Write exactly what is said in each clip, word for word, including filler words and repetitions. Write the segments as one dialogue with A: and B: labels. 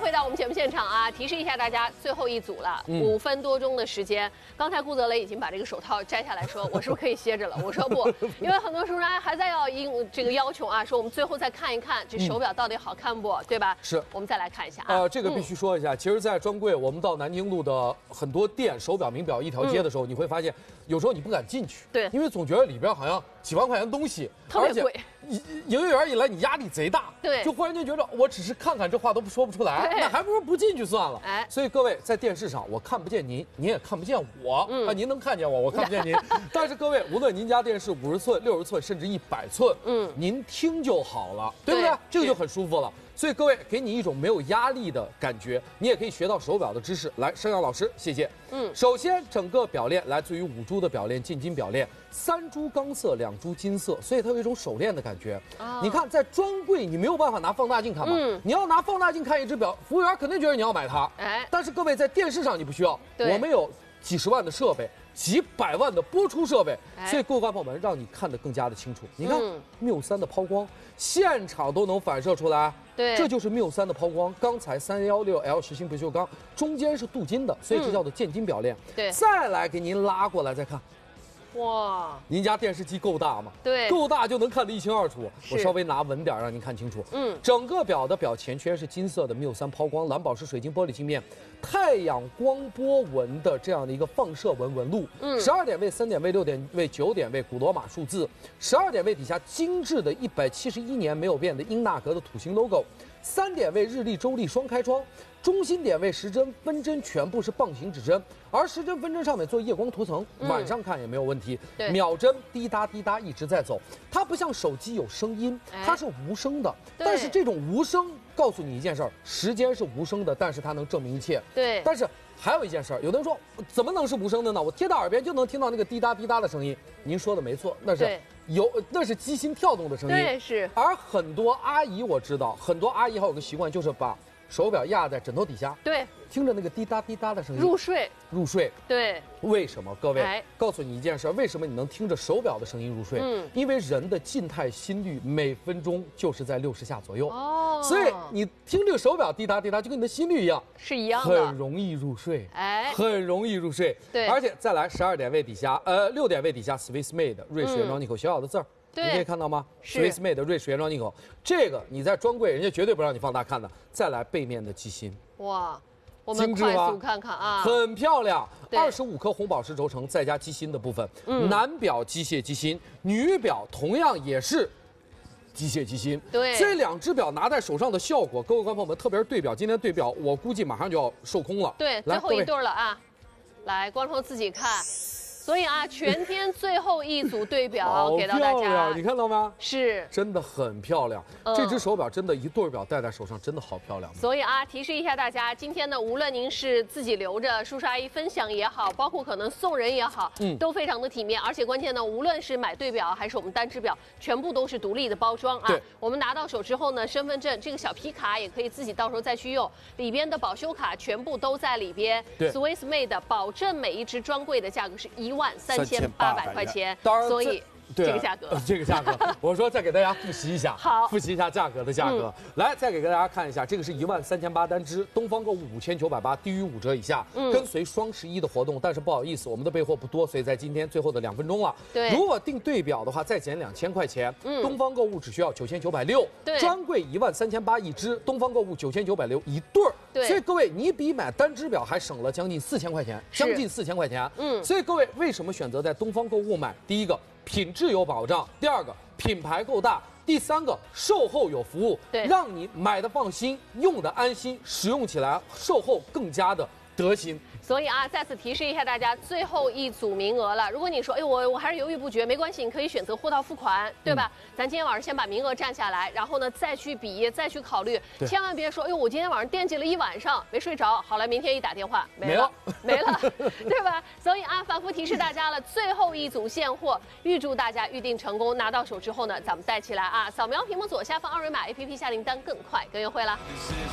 A: 回到我们节目现场啊，提示一下大家，最后一组了，嗯、五分多钟的时间。刚才顾泽雷已经把这个手套摘下来说，我是不是可以歇着了？我说不，因为很多叔叔还还在要应这个要求啊，说我们最后再看一看这手表到底好看不，对吧？
B: 是，
A: 我们再来看一下啊。
B: 呃，这个必须说一下，嗯、其实，在专柜，我们到南京路的很多店，手表、名表一条街的时候，嗯、你会发现，有时候你不敢进去，
A: 对，
B: 因为总觉得里边好像几万块钱的东西，
A: 特别贵。
B: 营业员一来，你压力贼大，
A: 对，
B: 就忽然间觉得我只是看看，这话都说不出来，那还不如不进去算了。哎，所以各位在电视上，我看不见您，您也看不见我，嗯、啊，您能看见我，我看不见您。但是各位，无论您家电视五十寸、六十寸，甚至一百寸，嗯，您听就好了，对不对？对，这个就很舒服了。所以各位，给你一种没有压力的感觉，你也可以学到手表的知识。来，盛阳老师，谢谢。嗯，首先整个表链来自于五铢的表链，进金表链，三铢钢色，两铢金色，所以它有一种手链的感觉。哦、你看，在专柜你没有办法拿放大镜看嘛，嗯、你要拿放大镜看一只表，服务员肯定觉得你要买它。哎，但是各位在电视上你不需要，我们有几十万的设备。几百万的播出设备，所以各位观众朋友们，让你看得更加的清楚。你看缪三的抛光，现场都能反射出来。对，这就是缪三的抛光。刚才三一六 L 实心不锈钢，中间是镀金的，所以这叫做建金表链。对，再来给您拉过来再看。哇，您家电视机够大吗？对，够大就能看得一清二楚。我稍微拿稳点让您看清楚。嗯，整个表的表前圈是金色的缪三抛光蓝宝石水晶玻璃镜面，太阳光波纹的这样的一个放射纹纹路。嗯，十二点位、三点位、六点位、九点位古罗马数字，十二点位底下精致的一百七十一年没有变的英纳格的土星 logo， 三点位日历、周历双开窗。中心点位时针、分针全部是棒形指针，而时针、分针上面做夜光涂层，嗯、晚上看也没有问题。秒针滴答滴答一直在走，它不像手机有声音，它是无声的。但是这种无声告诉你一件事儿，时间是无声的，但是它能证明一切。对。但是还有一件事儿，有的人说怎么能是无声的呢？我贴到耳边就能听到那个滴答滴答的声音。您说的没错，那是有那是机芯跳动的声音。对，是。而很多阿姨我知道，很多阿姨还有个习惯，就是把手表压在枕头底下，对，听着那个滴答滴答的声音入睡，入睡。对，为什么？各位，哎、告诉你一件事，为什么你能听着手表的声音入睡？嗯，因为人的静态心率每分钟就是在六十下左右。哦，所以你听这个手表滴答滴答，就跟你的心率一样，是一样的，很容易入睡。哎，很容易入睡。对，而且再来十二点位底下，呃，六点位底下 Swiss Made 瑞士原装进口小小的字儿。你可以看到吗 ？Swiss Made 瑞士原装进口，这个你在专柜人家绝对不让你放大看的。再来背面的机芯，哇，我们快速看看啊，很漂亮，二十五颗红宝石轴承，再加机芯的部分。嗯，男表机械机芯，女表同样也是机械机芯。对，这两只表拿在手上的效果，各位观众朋友们，特别是对表，今天对表我估计马上就要售空了。对，最后一对了啊，来，观众朋友自己看。所以啊，全天最后一组对表给到大家，你看到吗？是，真的很漂亮。嗯、这只手表真的，一对表戴在手上真的好漂亮。所以啊，提示一下大家，今天呢，无论您是自己留着，叔叔阿姨分享也好，包括可能送人也好，嗯，都非常的体面。而且关键呢，无论是买对表还是我们单只表，全部都是独立的包装啊。对，我们拿到手之后呢，身份证这个小皮卡也可以自己到时候再去用，里边的保修卡全部都在里边。对 ，Swiss Made 保证每一只专柜的价格是一万三千八百块钱，所以这个价格，这个价格，我说再给大家复习一下，好，复习一下价格的价格。来，再给大家看一下，这个是一万三千八单只，东方购物五千九百八，低于五折以下，跟随双十一的活动。但是不好意思，我们的备货不多，所以在今天最后的两分钟了。对，如果订对表的话，再减两千块钱。嗯，东方购物只需要九千九百六，对，专柜一万三千八一只，东方购物九千九百六一对儿。对，所以各位，你比买单只表还省了将近四千块钱，将近四千块钱。嗯，所以各位为什么选择在东方购物买？第一个，品质有保障；第二个，品牌够大；第三个，售后有服务，对，让你买的放心，用的安心，使用起来售后更加的得心。所以啊，再次提示一下大家，最后一组名额了。如果你说，哎，我我还是犹豫不决，没关系，你可以选择货到付款，对吧？嗯、咱今天晚上先把名额占下来，然后呢再去比，再去考虑，千万别说，哎呦，我今天晚上惦记了一晚上没睡着，好了，明天一打电话没了，没了，对吧？所以啊，反复提示大家了，最后一组现货，预祝大家预定成功，拿到手之后呢，咱们带起来啊，扫描屏幕左下方二维码 A P P 下订单更快更优惠啦。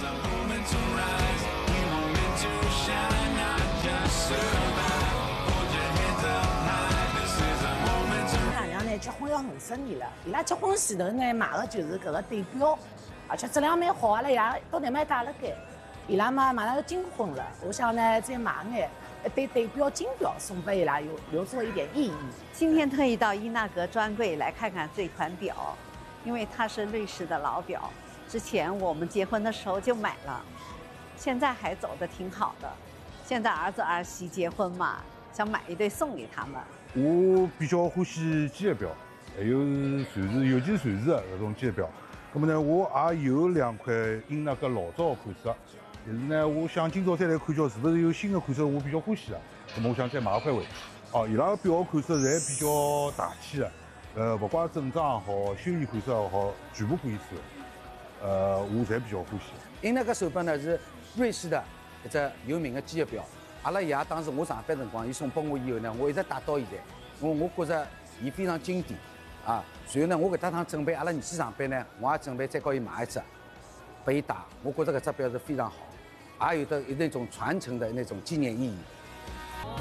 C: 俺娘呢结婚要五十年了，伊拉结婚前头呢买的就是搿个对表，而且质量蛮好，阿拉爷到底蛮带了该。 伊拉嘛马上要金婚了，我想呢再买眼一对对表金表送给伊拉，有留作一点意义。
D: 今天特意到伊纳格专柜来看看这款表，因为它是瑞士的老表，之前我们结婚的时候就买了，现在还走得挺好的。现在儿子儿媳结婚嘛，想买一对送给他们。
E: 我比较欢喜机械表，还有瑞士，尤其是瑞士的搿种机械表。那么呢，我也有两块英纳格老早的款式，但是呢，我想今朝再来看叫是不是有新的款式我比较欢喜的，那么我想再买一块回去。哦，伊拉个表款式侪比较大气的，呃，不管正装也好，休闲款式也好，全部可以穿。呃，我侪比较欢喜。
F: 英纳格手表呢是瑞士的一只有名的机械表。阿拉爷当时我上班辰光，伊送拨我以后呢，我一直戴到现在。我我觉着伊非常经典啊。随后呢，我搿搭趟准备阿拉儿子上班呢，我也准备再告伊买一只，拨伊戴。我觉着搿只表是非常好，也有的有那种传承的那种纪念意义。